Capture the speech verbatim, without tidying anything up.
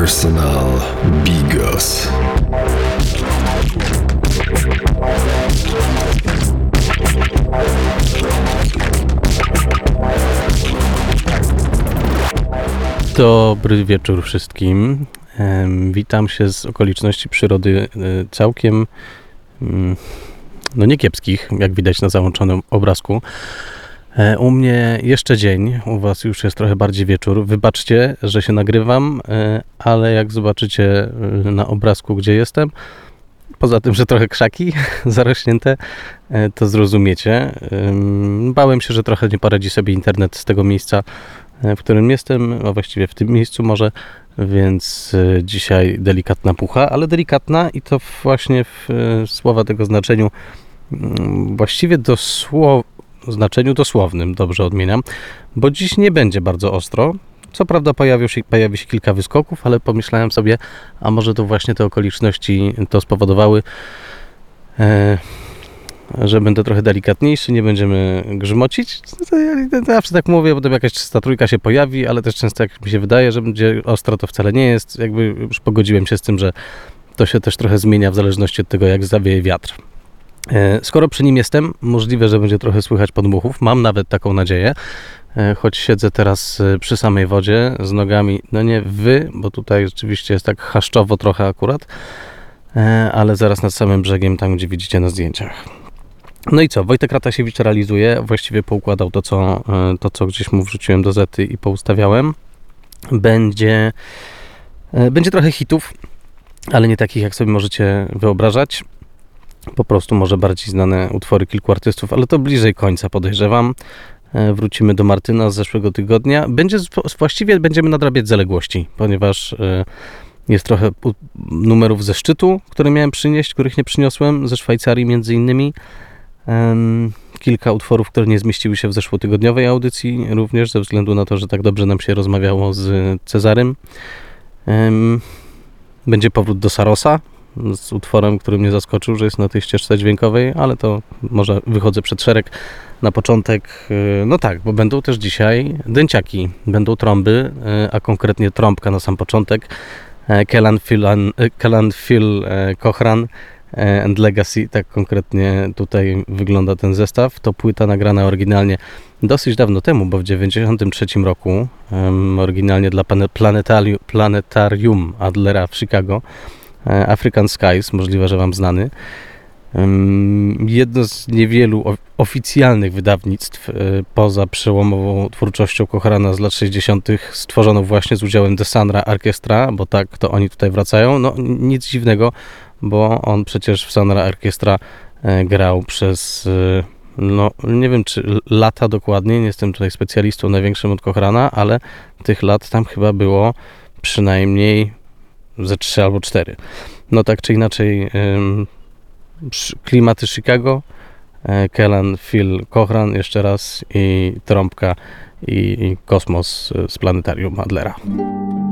Personal Bigos. Dobry wieczór wszystkim. Witam się z okoliczności przyrody całkiem no nie kiepskich, jak widać na załączonym obrazku. U mnie jeszcze dzień, u Was już jest trochę bardziej wieczór. Wybaczcie, że się nagrywam, ale jak zobaczycie na obrazku, gdzie jestem, poza tym, że trochę krzaki zarośnięte, to zrozumiecie. Bałem się, że trochę nie poradzi sobie internet z tego miejsca, w którym jestem, a właściwie w tym miejscu może, więc dzisiaj delikatna pucha, ale delikatna i to właśnie w słowa tego znaczeniu, właściwie dosło, znaczeniu dosłownym, dobrze odmieniam, bo dziś nie będzie bardzo ostro. Co prawda pojawił się, pojawi się kilka wyskoków, ale pomyślałem sobie, a może to właśnie te okoliczności to spowodowały, e, że będę trochę delikatniejszy, nie będziemy grzmocić. Ja zawsze tak mówię, potem jakaś czysta trójka się pojawi, ale też często jak mi się wydaje, że będzie ostro, to wcale nie jest. Jakby już pogodziłem się z tym, że to się też trochę zmienia w zależności od tego, jak zawieje wiatr. Skoro przy nim jestem, możliwe, że będzie trochę słychać podmuchów. Mam nawet taką nadzieję, choć siedzę teraz przy samej wodzie z nogami, no nie wy, bo tutaj rzeczywiście jest tak chaszczowo trochę akurat, ale zaraz nad samym brzegiem, tam gdzie widzicie na zdjęciach. No i co? Wojtek Ratasiewicz realizuje, właściwie poukładał to, co, to, co gdzieś mu wrzuciłem do zety i poustawiałem. Będzie, będzie trochę hitów, ale nie takich, jak sobie możecie wyobrażać. Po prostu może bardziej znane utwory kilku artystów, ale to bliżej końca, podejrzewam. Wrócimy do Martyna z zeszłego tygodnia. Będzie, właściwie będziemy nadrabiać zaległości, ponieważ jest trochę numerów ze szczytu, które miałem przynieść, których nie przyniosłem, ze Szwajcarii między innymi. Kilka utworów, które nie zmieściły się w zeszłotygodniowej audycji, również ze względu na to, że tak dobrze nam się rozmawiało z Cezarym. Będzie powrót do Sarosa z utworem, który mnie zaskoczył, że jest na tej ścieżce dźwiękowej, ale to może wychodzę przed szereg. Na początek, no tak, bo będą też dzisiaj dęciaki, będą trąby, a konkretnie trąbka na sam początek. Kellan Phil, Kellan Phil Cochran and Legacy, tak konkretnie tutaj wygląda ten zestaw. To płyta nagrana oryginalnie dosyć dawno temu, bo w dziewięćdziesiątym trzecim roku, um, oryginalnie dla planetarium, planetarium Adlera w Chicago. African Skies, możliwe, że Wam znany. Jedno z niewielu oficjalnych wydawnictw poza przełomową twórczością Cochrana z lat sześćdziesiątych stworzono właśnie z udziałem The Sunra Orchestra, bo tak to oni tutaj wracają. No nic dziwnego, bo on przecież w Sunra Orchestra grał przez, no nie wiem czy lata dokładnie, nie jestem tutaj specjalistą największym od Cochrana, ale tych lat tam chyba było przynajmniej ze trzy albo cztery. No tak czy inaczej, ym, klimaty Chicago, e, Kellan Phil Cochran jeszcze raz i trąbka i, i kosmos z planetarium Adlera.